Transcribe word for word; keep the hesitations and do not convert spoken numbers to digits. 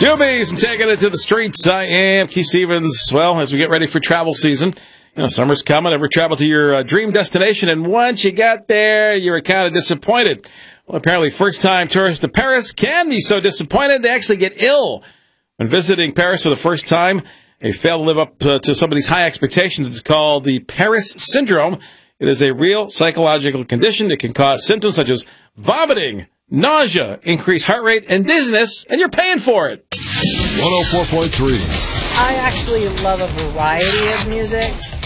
Doobies and taking it to the streets. I am Keith Stevens. Well, as we get ready for travel season, you know, summer's coming. Ever travel to your uh, dream destination, and once you got there, you were kind of disappointed. Well, apparently, first-time tourists to Paris can be so disappointed they actually get ill. When visiting Paris for the first time, they fail to live up uh, to some of these high expectations. It's called the Paris Syndrome. It is a real psychological condition that can cause symptoms such as vomiting, nausea, increased heart rate, and dizziness, and you're paying for it. one oh four point three. I actually love a variety of music.